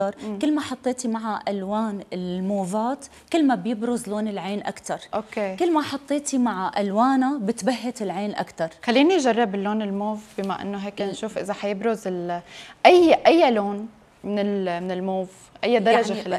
كل ما حطيتي مع الوان الموفات كل ما بيبرز لون العين اكثر. اوكي. كل ما حطيتي مع الوانه بتبهت العين اكثر. خليني اجرب اللون الموف بما انه هيك نشوف اذا حيبرز اي لون من الموف، اي درجه يعني خلينا